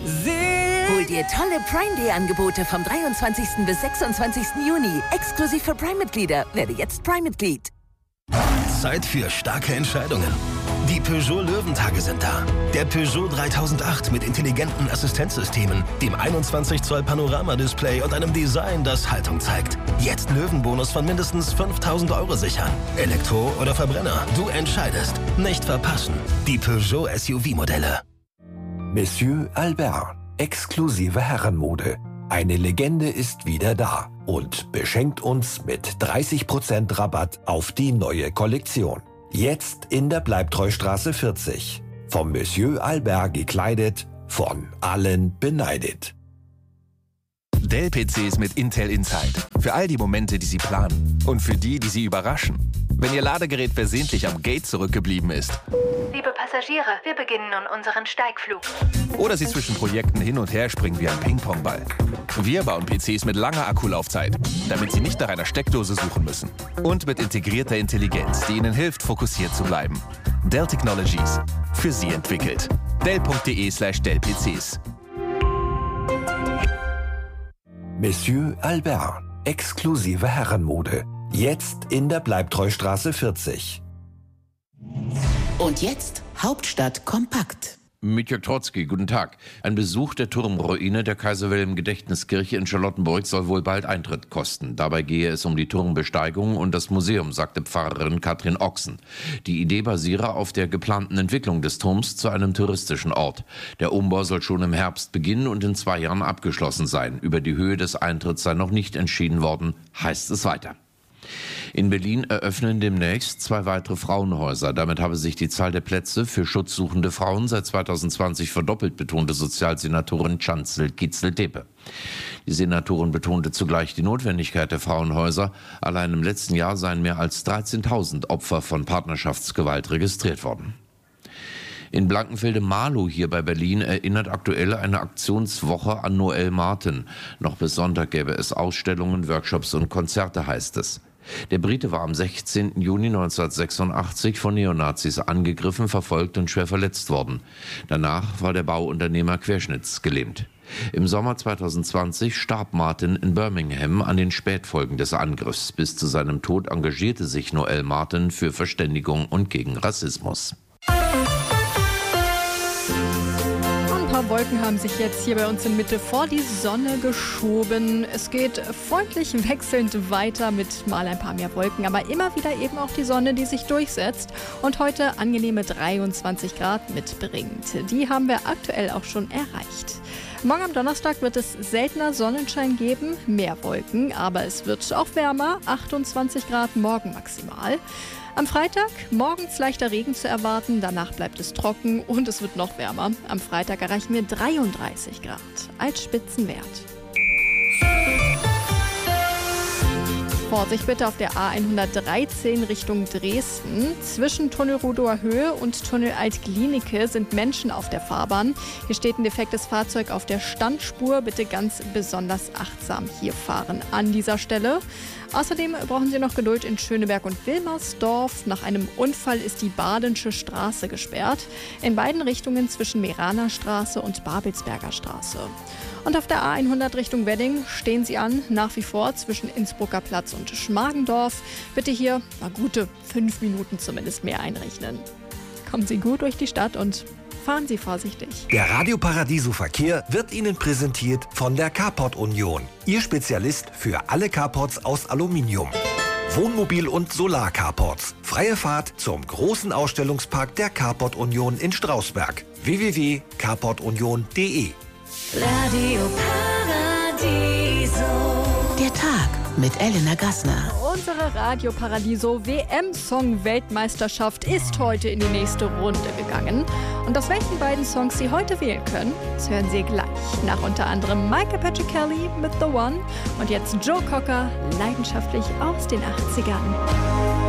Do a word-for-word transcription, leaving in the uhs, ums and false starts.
Hol dir tolle Prime Day Angebote vom dreiundzwanzigsten bis sechsundzwanzigsten Juni. Exklusiv für Prime-Mitglieder. Werde jetzt Prime-Mitglied. Zeit für starke Entscheidungen. Die Peugeot Löwentage sind da. Der Peugeot dreitausendacht mit intelligenten Assistenzsystemen, dem einundzwanzig Zoll Panoramadisplay und einem Design, das Haltung zeigt. Jetzt Löwenbonus von mindestens fünftausend Euro sichern. Elektro oder Verbrenner, du entscheidest. Nicht verpassen. Die Peugeot S U V-Modelle. Monsieur Albert. Exklusive Herrenmode. Eine Legende ist wieder da und beschenkt uns mit dreißig Prozent Rabatt auf die neue Kollektion. Jetzt in der Bleibtreustraße vierzig. Vom Monsieur Albert gekleidet, von allen beneidet. Dell-P Cs mit Intel Inside. Für all die Momente, die Sie planen. Und für die, die Sie überraschen. Wenn Ihr Ladegerät versehentlich am Gate zurückgeblieben ist. Liebe Passagiere, wir beginnen nun unseren Steigflug. Oder Sie zwischen Projekten hin und her springen wie ein Ping-Pong-Ball. Wir bauen P Cs mit langer Akkulaufzeit, damit Sie nicht nach einer Steckdose suchen müssen. Und mit integrierter Intelligenz, die Ihnen hilft, fokussiert zu bleiben. Dell Technologies. Für Sie entwickelt. Dell.de slash Dell-PCs. Monsieur Albert. Exklusive Herrenmode. Jetzt in der Bleibtreustraße vierzig. Und jetzt Hauptstadt kompakt. Mitjörg Trotzki, guten Tag. Ein Besuch der Turmruine der Kaiser-Wilhelm-Gedächtniskirche in Charlottenburg soll wohl bald Eintritt kosten. Dabei gehe es um die Turmbesteigung und das Museum, sagte Pfarrerin Katrin Ochsen. Die Idee basiere auf der geplanten Entwicklung des Turms zu einem touristischen Ort. Der Umbau soll schon im Herbst beginnen und in zwei Jahren abgeschlossen sein. Über die Höhe des Eintritts sei noch nicht entschieden worden, heißt es weiter. In Berlin eröffnen demnächst zwei weitere Frauenhäuser. Damit habe sich die Zahl der Plätze für schutzsuchende Frauen seit zweitausendzwanzig verdoppelt, betonte Sozialsenatorin Chancel Kitzel-Tepe. Die Senatorin betonte zugleich die Notwendigkeit der Frauenhäuser. Allein im letzten Jahr seien mehr als dreizehntausend Opfer von Partnerschaftsgewalt registriert worden. In Blankenfelde-Marlow hier bei Berlin erinnert aktuell eine Aktionswoche an Noel Martin. Noch bis Sonntag gäbe es Ausstellungen, Workshops und Konzerte, heißt es. Der Brite war am sechzehnten Juni neunzehnhundertsechsundachtzig von Neonazis angegriffen, verfolgt und schwer verletzt worden. Danach war der Bauunternehmer querschnittsgelähmt. Im Sommer zweitausendzwanzig starb Martin in Birmingham an den Spätfolgen des Angriffs. Bis zu seinem Tod engagierte sich Noel Martin für Verständigung und gegen Rassismus. Wolken haben sich jetzt hier bei uns in Mitte vor die Sonne geschoben. Es geht freundlich wechselnd weiter mit mal ein paar mehr Wolken, aber immer wieder eben auch die Sonne, die sich durchsetzt und heute angenehme dreiundzwanzig Grad mitbringt. Die haben wir aktuell auch schon erreicht. Morgen am Donnerstag wird es seltener Sonnenschein geben, mehr Wolken, aber es wird auch wärmer, achtundzwanzig Grad morgen maximal. Am Freitag morgens leichter Regen zu erwarten, danach bleibt es trocken und es wird noch wärmer. Am Freitag erreichen wir dreiunddreißig Grad als Spitzenwert. Vorsicht bitte auf der A hundertdreizehn Richtung Dresden. Zwischen Tunnel Rudower Höhe und Tunnel Altglienicke sind Menschen auf der Fahrbahn. Hier steht ein defektes Fahrzeug auf der Standspur. Bitte ganz besonders achtsam hier fahren an dieser Stelle. Außerdem brauchen Sie noch Geduld in Schöneberg und Wilmersdorf. Nach einem Unfall ist die Badensche Straße gesperrt. In beiden Richtungen zwischen Meraner Straße und Babelsberger Straße. Und auf der A hundert Richtung Wedding stehen Sie an, nach wie vor zwischen Innsbrucker Platz und Schmargendorf. Bitte hier na gute fünf Minuten zumindest mehr einrechnen. Kommen Sie gut durch die Stadt und fahren Sie vorsichtig. Der Radio Paradiso Verkehr wird Ihnen präsentiert von der Carport Union. Ihr Spezialist für alle Carports aus Aluminium. Wohnmobil- und Solar-Carports. Freie Fahrt zum großen Ausstellungspark der Carport Union in Strausberg. w w w punkt carport union punkt d e Radio Paradiso. Der Tag mit Elena Gassner. Unsere Radio Paradiso W M-Song-Weltmeisterschaft ist heute in die nächste Runde gegangen. Und aus welchen beiden Songs Sie heute wählen können, das hören Sie gleich. Nach unter anderem Michael Patrick Kelly mit The One und jetzt Joe Cocker, leidenschaftlich aus den achtzigern.